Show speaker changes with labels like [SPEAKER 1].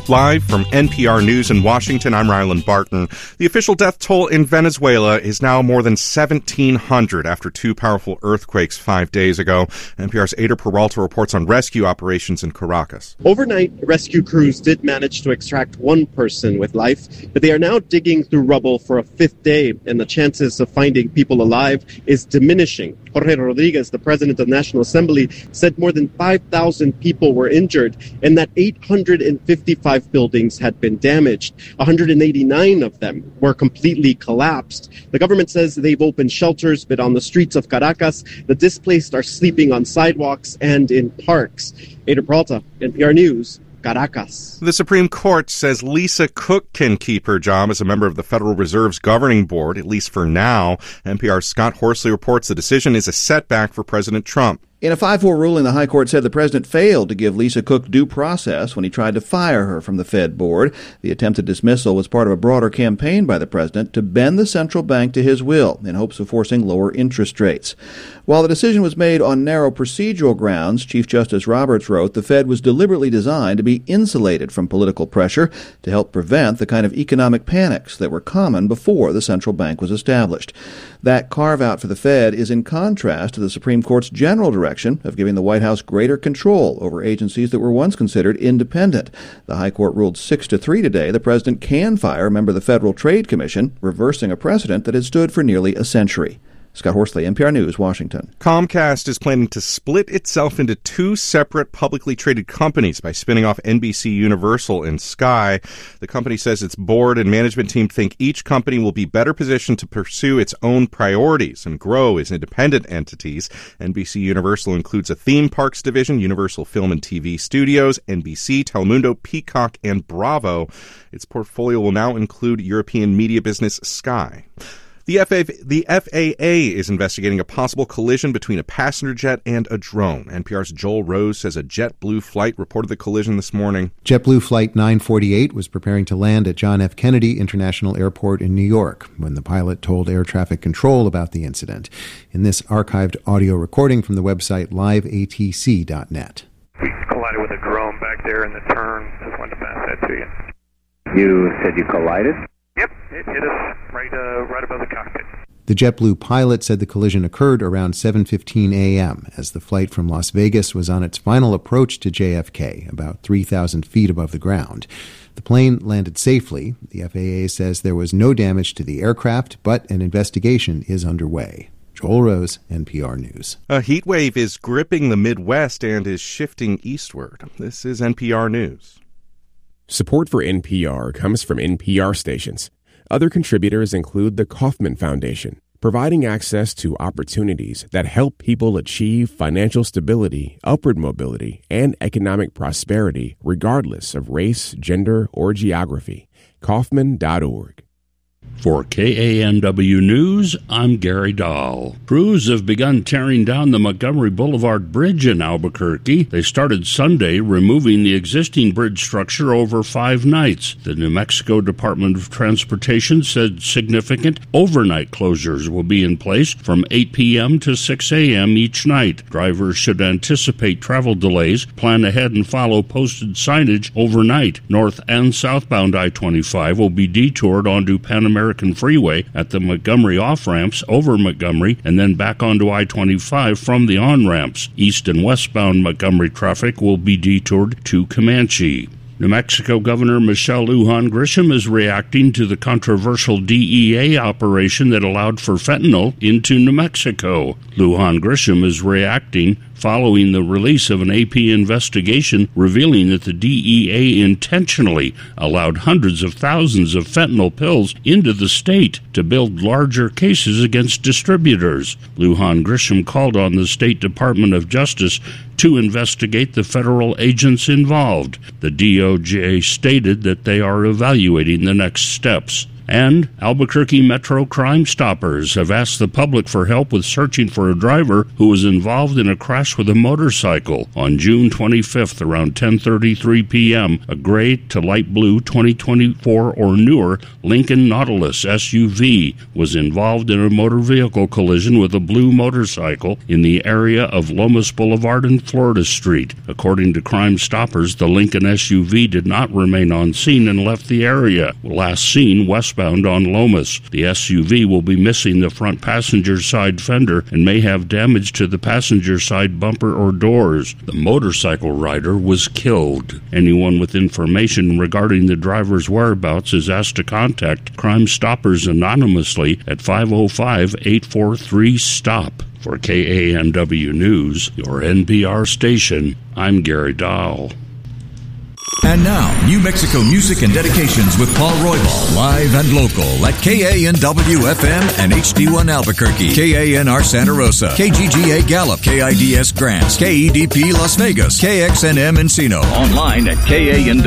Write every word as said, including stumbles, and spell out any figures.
[SPEAKER 1] Live from N P R News in Washington, I'm Ryland Barton. The official death toll in Venezuela is now more than seventeen hundred after two powerful earthquakes five days ago. N P R's Ada Peralta reports on rescue operations in Caracas.
[SPEAKER 2] Overnight, rescue crews did manage to extract one person with life, but they are now digging through rubble for a fifth day, and the chances of finding people alive is diminishing. Jorge Rodriguez, the president of the National Assembly, said more than five thousand people were injured and that eight hundred fifty-five buildings had been damaged. one hundred eighty-nine of them were completely collapsed. The government says they've opened shelters, but on the streets of Caracas, the displaced are sleeping on sidewalks and in parks. Ada Peralta, N P R News, Caracas.
[SPEAKER 1] The Supreme Court says Lisa Cook can keep her job as a member of the Federal Reserve's governing board, at least for now. N P R's Scott Horsley reports the decision is a setback for President Trump.
[SPEAKER 3] In a five four ruling, the High Court said the president failed to give Lisa Cook due process when he tried to fire her from the Fed board. The attempted dismissal was part of a broader campaign by the president to bend the central bank to his will in hopes of forcing lower interest rates. While the decision was made on narrow procedural grounds, Chief Justice Roberts wrote the Fed was deliberately designed to be insulated from political pressure to help prevent the kind of economic panics that were common before the central bank was established. That carve-out for the Fed is in contrast to the Supreme Court's general direction of giving the White House greater control over agencies that were once considered independent. The High Court ruled six to three today the president can fire a member of the Federal Trade Commission, reversing a precedent that had stood for nearly a century. Scott Horsley, N P R News, Washington.
[SPEAKER 1] Comcast is planning to split itself into two separate publicly traded companies by spinning off N B C Universal and Sky. The company says its board and management team think each company will be better positioned to pursue its own priorities and grow as independent entities. N B C Universal includes a theme parks division, Universal Film and T V Studios, N B C, Telemundo, Peacock, and Bravo. Its portfolio will now include European media business Sky. The F A A, the F A A is investigating a possible collision between a passenger jet and a drone. N P R's Joel Rose says a JetBlue flight reported the collision this morning.
[SPEAKER 4] JetBlue Flight nine forty-eight was preparing to land at John F. Kennedy International Airport in New York when the pilot told air traffic control about the incident. In this archived audio recording from the website live A T C dot net.
[SPEAKER 5] We collided with a drone back there in the turn. Just wanted to pass that to you.
[SPEAKER 6] You said you collided?
[SPEAKER 5] Yep, it hit us right, uh, right above the cockpit.
[SPEAKER 4] The JetBlue pilot said the collision occurred around seven fifteen a.m. as the flight from Las Vegas was on its final approach to J F K, about three thousand feet above the ground. The plane landed safely. The F A A says there was no damage to the aircraft, but an investigation is underway. Joel Rose, N P R News.
[SPEAKER 1] A heat wave is gripping the Midwest and is shifting eastward. This is N P R News.
[SPEAKER 7] Support for N P R comes from N P R stations. Other contributors include the Kauffman Foundation, providing access to opportunities that help people achieve financial stability, upward mobility, and economic prosperity regardless of race, gender, or geography. Kauffman dot org.
[SPEAKER 8] For K A N W News, I'm Gary Dahl. Crews have begun tearing down the Montgomery Boulevard Bridge in Albuquerque. They started Sunday removing the existing bridge structure over five nights. The New Mexico Department of Transportation said significant overnight closures will be in place from eight p.m. to six a.m. each night. Drivers should anticipate travel delays, plan ahead and follow posted signage overnight. North and southbound I twenty-five will be detoured onto Pan American Freeway at the Montgomery off-ramps over Montgomery and then back onto I twenty-five from the on-ramps. East and westbound Montgomery traffic will be detoured to Comanche. New Mexico Governor Michelle Lujan Grisham is reacting to the controversial D E A operation that allowed for fentanyl into New Mexico. Lujan Grisham is reacting following the release of an A P investigation revealing that the D E A intentionally allowed hundreds of thousands of fentanyl pills into the state to build larger cases against distributors. Lujan Grisham called on the State Department of Justice to investigate the federal agents involved. The D O J stated that they are evaluating the next steps. And Albuquerque Metro Crime Stoppers have asked the public for help with searching for a driver who was involved in a crash with a motorcycle. On June twenty-fifth, around ten thirty-three p.m., a gray to light blue twenty twenty-four or newer Lincoln Nautilus S U V was involved in a motor vehicle collision with a blue motorcycle in the area of Lomas Boulevard and Florida Street. According to Crime Stoppers, the Lincoln S U V did not remain on scene and left the area. Last seen westbound on Lomas. The S U V will be missing the front passenger side fender and may have damage to the passenger side bumper or doors. The motorcycle rider was killed. Anyone with information regarding the driver's whereabouts is asked to contact Crime Stoppers anonymously at five oh five, eight four three, STOP. For K A N W News, your N P R station, I'm Gary Dahl.
[SPEAKER 9] And now, New Mexico music and dedications with Paul Roybal, live and local at K A N W F M and H D one Albuquerque, K A N R Santa Rosa, K G G A Gallup, K I D S Grants, K E D P Las Vegas, K X N M Encino. Online at K A N W.